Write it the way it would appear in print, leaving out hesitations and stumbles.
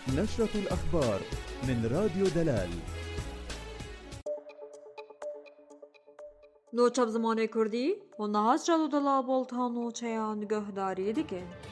نشرة الأخبار من راديو دلال. نوچب زمانه کردی و نهاز جلو دلا بولتان و چیان گهداری دیگه.